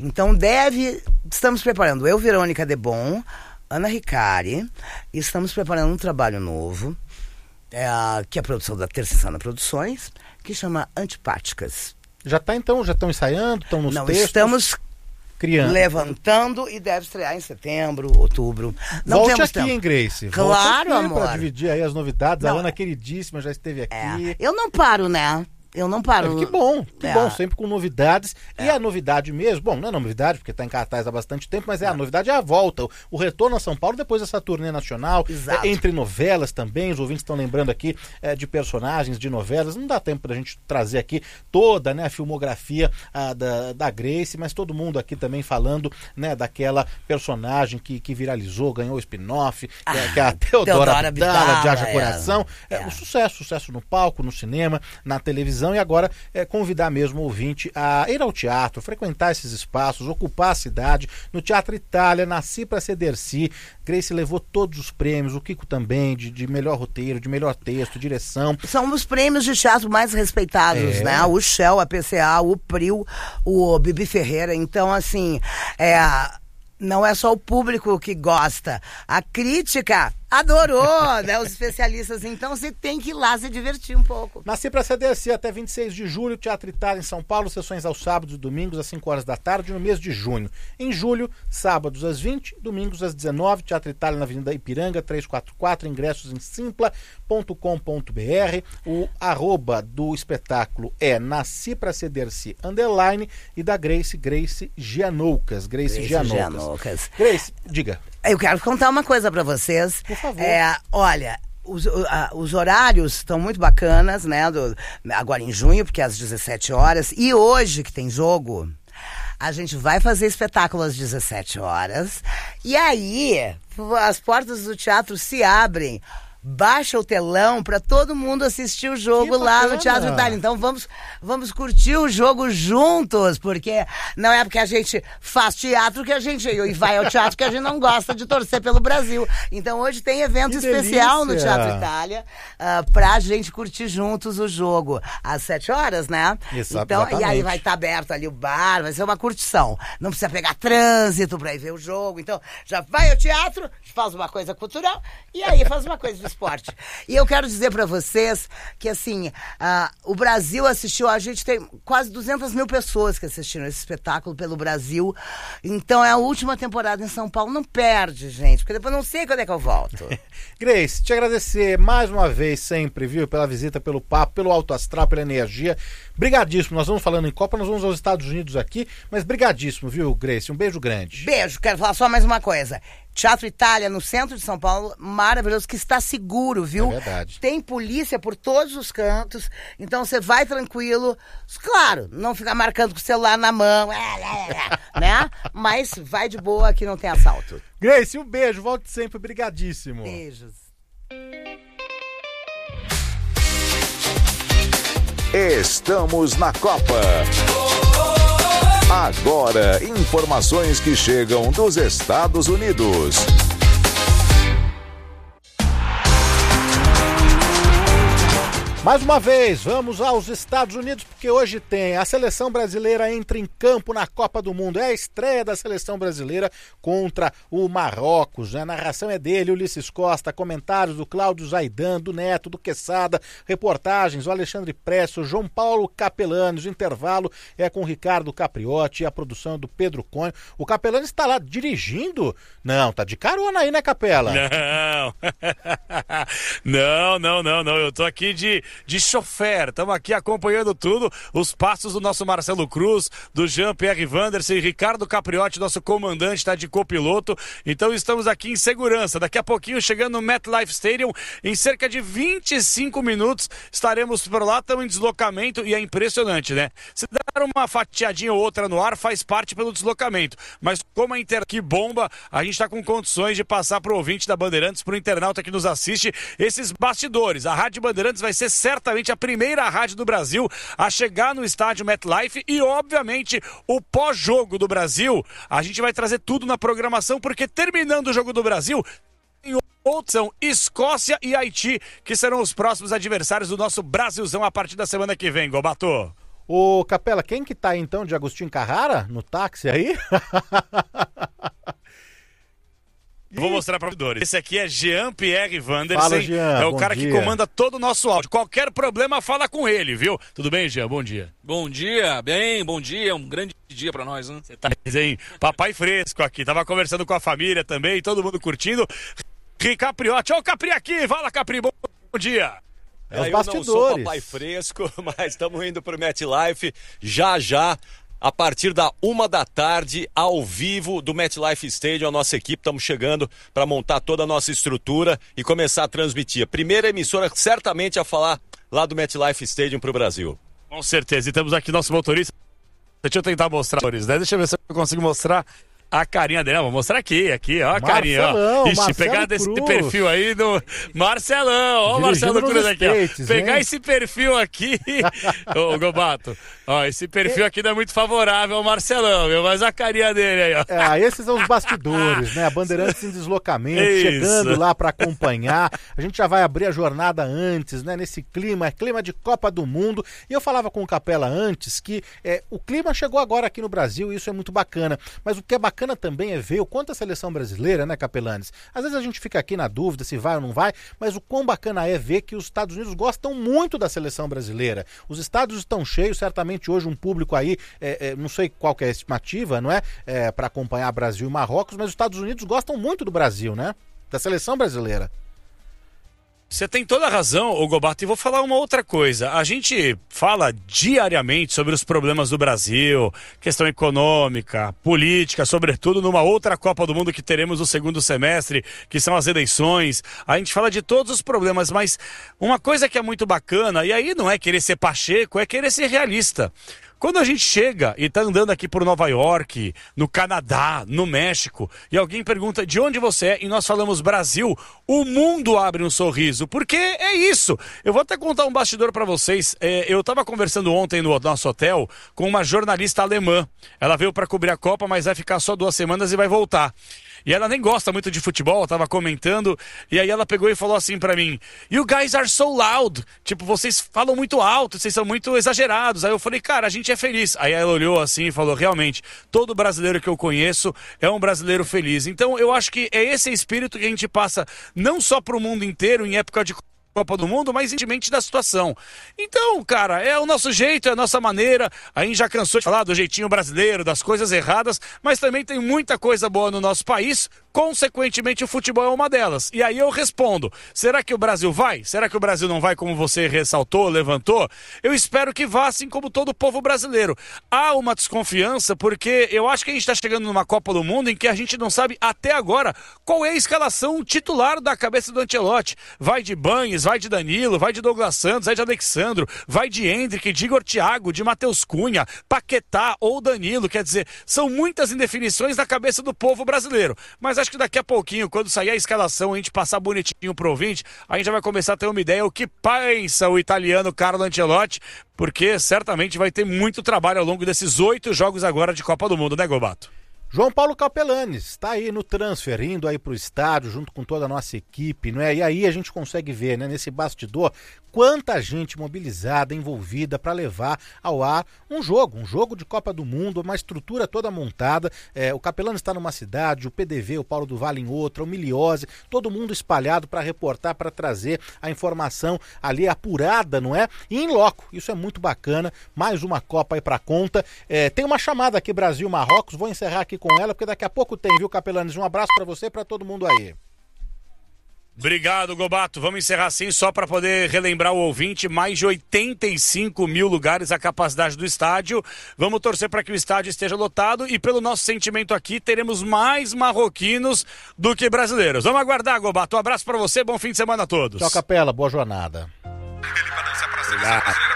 Então estamos preparando, eu, Verônica Debon, Ana Ricari, e estamos preparando um trabalho novo, que é a produção da Terceira Produções, que chama Antipáticas. Já estão ensaiando, estão nos textos? Não, estamos criando, levantando, e deve estrear em setembro, outubro. Não Volte temos aqui, tempo. hein, Grace? Claro, Volte aqui amor. para dividir aí as novidades. Não, A Ana queridíssima já esteve aqui. Eu não paro, né? Eu não paro. Que bom, sempre com novidades. E a novidade mesmo, bom, não é novidade, porque está em cartaz há bastante tempo, mas a novidade é a volta, o retorno a São Paulo depois dessa turnê nacional, entre novelas também, os ouvintes estão lembrando aqui de personagens de novelas, não dá tempo pra gente trazer aqui toda, né, a filmografia da Grace, mas todo mundo aqui também falando, né, daquela personagem que viralizou, ganhou o spin-off, que é a Teodora Abdala, de Haja Coração. Um sucesso no palco, no cinema, na televisão. E agora convidar mesmo o ouvinte a ir ao teatro, frequentar esses espaços, ocupar a cidade. No Teatro Itália, Nasci pra Cederci. Grace levou todos os prêmios, o Kiko também, de melhor roteiro, de melhor texto, direção. São os prêmios de teatro mais respeitados, né? O Shell, a PCA, o PRIO, o Bibi Ferreira. Então, assim, não é só o público que gosta. A crítica adorou, né? Os especialistas. Então você tem que ir lá se divertir um pouco. Nasci pra CDC até 26 de julho, Teatro Itália em São Paulo, sessões aos sábados e domingos às 5 horas da tarde, no mês de junho. Em julho, sábados às 20, domingos às 19, Teatro Itália na Avenida Ipiranga, 344, ingressos em simpla.com.br. O @ do espetáculo é Nasci pra CDC _ e da Grace Gianoucas. Grace Gianoucas. Grace, diga. Eu quero contar uma coisa pra vocês. Por favor. Olha, os horários estão muito bacanas, né? Agora em junho, porque é às 17 horas. E hoje, que tem jogo, a gente vai fazer espetáculo às 17 horas. E aí, as portas do teatro se abrem. Baixa o telão para todo mundo assistir o jogo lá no Teatro Itália. Então vamos curtir o jogo juntos, porque não é porque a gente faz teatro que a gente e vai ao teatro que a gente não gosta de torcer pelo Brasil. Então hoje tem evento especial no Teatro Itália pra gente curtir juntos o jogo às 7 horas, né? Então, e aí vai estar aberto ali o bar, vai ser uma curtição. Não precisa pegar trânsito pra ir ver o jogo. Então já vai ao teatro, faz uma coisa cultural e aí faz uma coisa de esporte. E eu quero dizer pra vocês que, assim, o Brasil assistiu, a gente tem quase 200 mil pessoas que assistiram esse espetáculo pelo Brasil. Então é a última temporada em São Paulo. Não perde, gente, porque depois não sei quando é que eu volto. Grace, te agradecer mais uma vez sempre, viu, pela visita, pelo papo, pelo alto astral, pela energia. Brigadíssimo. Nós vamos falando em Copa, nós vamos aos Estados Unidos aqui, mas brigadíssimo, viu, Grace? Um beijo grande. Beijo. Quero falar só mais uma coisa. Teatro Itália, no centro de São Paulo, maravilhoso, que está seguro, viu? É verdade. Tem polícia por todos os cantos, então você vai tranquilo. Claro, não ficar marcando com o celular na mão, né? Mas vai de boa, que não tem assalto. Grace, um beijo, volte sempre, brigadíssimo. Beijos. Estamos na Copa. Agora, informações que chegam dos Estados Unidos. Mais uma vez, vamos aos Estados Unidos, porque hoje tem a seleção brasileira entra em campo na Copa do Mundo. É a estreia da seleção brasileira contra o Marrocos. A narração é dele, Ulisses Costa, comentários do Cláudio Zaidan, do Neto, do Quesada, reportagens, o Alexandre Presso, o João Paulo Capelanes. O intervalo é com o Ricardo Capriotti e a produção do Pedro Conho. O Capelanes está lá dirigindo? Não, tá de carona aí, né, Capela? Não. Eu tô aqui de chofer, estamos aqui acompanhando tudo, os passos do nosso Marcelo Cruz, do Jean-Pierre Wanderson, Ricardo Capriotti, nosso comandante, está de copiloto, então estamos aqui em segurança, daqui a pouquinho chegando no MetLife Stadium, em cerca de 25 minutos estaremos por lá, estamos em deslocamento e é impressionante, né? Se dar uma fatiadinha ou outra no ar, faz parte pelo deslocamento, mas como a que bomba, a gente está com condições de passar para o ouvinte da Bandeirantes, para o internauta que nos assiste, esses bastidores. A Rádio Bandeirantes vai ser certamente a primeira rádio do Brasil a chegar no estádio MetLife e, obviamente, o pós-jogo do Brasil. A gente vai trazer tudo na programação, porque terminando o jogo do Brasil, outros são Escócia e Haiti, que serão os próximos adversários do nosso Brasilzão a partir da semana que vem, Gobato. Ô, Capela, quem que tá aí, então, de Agostinho Carrara, no táxi aí? Vou mostrar para os dores. Esse aqui é Jean-Pierre Wandersen. Fala, Jean, é o cara que comanda todo o nosso áudio. Qualquer problema, fala com ele, viu? Tudo bem, Jean? Bom dia. Bom dia, bom dia. Um grande dia para nós, né? Você tá hein? Papai fresco aqui. Tava conversando com a família também, todo mundo curtindo. Capriotti. Ó o Capri aqui. Fala, Capri. Bom dia. Os eu bastidores. não sou papai fresco, mas estamos indo pro MetLife já. A partir da 13h, ao vivo do MetLife Stadium, a nossa equipe, estamos chegando para montar toda a nossa estrutura e começar a transmitir. A primeira emissora certamente a falar lá do MetLife Stadium para o Brasil. Com certeza, e temos aqui nosso motorista. Deixa eu tentar mostrar, né? Deixa eu ver se eu consigo mostrar a carinha dele. Vou mostrar aqui, ó a carinha. Ó. Ixi, pegar desse perfil aí do Marcelão. Ó o Marcelo Cruz aqui, ó. Pegar esse perfil aqui, ô Gobato. Ó, esse perfil aqui não é muito favorável ao Marcelão, viu? Mas a carinha dele aí, ó. Esses são os bastidores, né? A Bandeirantes em deslocamento, chegando lá para acompanhar. A gente já vai abrir a jornada antes, né? Nesse clima de Copa do Mundo. E eu falava com o Capela antes que o clima chegou agora aqui no Brasil e isso é muito bacana. Mas o que é bacana também é ver o quanto a seleção brasileira, né, Capelanes? Às vezes a gente fica aqui na dúvida se vai ou não vai, mas o quão bacana é ver que os Estados Unidos gostam muito da seleção brasileira. Os estádios estão cheios, certamente hoje um público aí, não sei qual que é a estimativa, não é? Para acompanhar Brasil e Marrocos, mas os Estados Unidos gostam muito do Brasil, né? Da seleção brasileira. Você tem toda a razão, ô Gobato, e vou falar uma outra coisa. A gente fala diariamente sobre os problemas do Brasil, questão econômica, política, sobretudo numa outra Copa do Mundo que teremos no segundo semestre, que são as eleições. A gente fala de todos os problemas, mas uma coisa que é muito bacana, e aí não é querer ser pacheco, é querer ser realista. Quando a gente chega e tá andando aqui por Nova York, no Canadá, no México, e alguém pergunta de onde você é, e nós falamos Brasil, o mundo abre um sorriso, porque é isso. Eu vou até contar um bastidor para vocês. Eu tava conversando ontem no nosso hotel com uma jornalista alemã. Ela veio para cobrir a Copa, mas vai ficar só 2 semanas e vai voltar. E ela nem gosta muito de futebol, tava comentando, e aí ela pegou e falou assim pra mim: "You guys are so loud", tipo, vocês falam muito alto, vocês são muito exagerados. Aí eu falei: "Cara, a gente é feliz". Aí ela olhou assim e falou: "Realmente, todo brasileiro que eu conheço é um brasileiro feliz". Então eu acho que é esse espírito que a gente passa não só pro mundo inteiro em época de Copa do Mundo, mas independentemente da situação. Então, cara, é o nosso jeito, é a nossa maneira. A gente já cansou de falar do jeitinho brasileiro, das coisas erradas, mas também tem muita coisa boa no nosso país. Consequentemente, o futebol é uma delas. E aí eu respondo: será que o Brasil vai? Será que o Brasil não vai, como você ressaltou, levantou? Eu espero que vá, assim como todo o povo brasileiro. Há uma desconfiança, porque eu acho que a gente está chegando numa Copa do Mundo em que a gente não sabe até agora qual é a escalação titular da cabeça do Ancelotti. Vai de Banhes, vai de Danilo, vai de Douglas Santos, vai de Alexandro, vai de Endrick, de Igor Thiago, de Matheus Cunha, Paquetá ou Danilo. Quer dizer, são muitas indefinições na cabeça do povo brasileiro. Mas acho que daqui a pouquinho, quando sair a escalação, a gente passar bonitinho pro ouvinte, a gente já vai começar a ter uma ideia o que pensa o italiano Carlo Ancelotti, porque certamente vai ter muito trabalho ao longo desses 8 jogos agora de Copa do Mundo, né, Gobato? João Paulo Capelanes está aí no transfer, indo aí para o estádio junto com toda a nossa equipe, não é? E aí a gente consegue ver, né, nesse bastidor, quanta gente mobilizada, envolvida para levar ao ar um jogo de Copa do Mundo, uma estrutura toda montada. O Capelanes está numa cidade, o PDV, o Paulo do Vale em outra, o Miliose, todo mundo espalhado para reportar, para trazer a informação ali apurada, não é? E em loco, isso é muito bacana. Mais uma Copa aí para conta. Tem uma chamada aqui, Brasil-Marrocos, vou encerrar aqui com ela, porque daqui a pouco tem, viu, Capelanes? Um abraço para você e para todo mundo aí. Obrigado, Gobato. Vamos encerrar assim, só para poder relembrar o ouvinte, mais de 85 mil lugares a capacidade do estádio. Vamos torcer para que o estádio esteja lotado e, pelo nosso sentimento aqui, teremos mais marroquinos do que brasileiros. Vamos aguardar, Gobato. Um abraço para você, bom fim de semana a todos. Tchau, Capela, boa jornada. Obrigado.